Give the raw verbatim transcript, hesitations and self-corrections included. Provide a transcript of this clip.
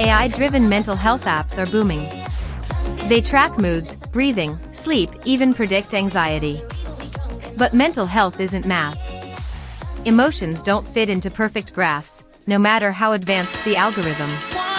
A I-driven mental health apps are booming. They track moods, breathing, sleep, even predict anxiety. But mental health isn't math. Emotions don't fit into perfect graphs, no matter how advanced the algorithm.